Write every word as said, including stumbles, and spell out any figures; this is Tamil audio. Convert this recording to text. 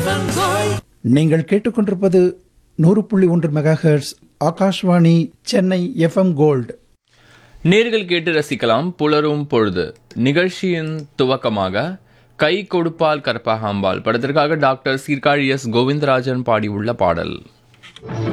நீங்கள் கேட்டுக்கொண்டிருப்பது நூறு புள்ளி ஒன்று mega hertz Akashvani Chennai FM gold. நேர்கள் கேட்டு ரசிக்கலாம் புலரும் பொழுது நிகழ்ச்சியின் துவக்கமாக கை கொடுப்பால் கற்பகாம்பாள் படத்திற்காக டாக்டர் சீர்காழி எஸ் கோவிந்தராஜன் பாடியுள்ள பாடல்.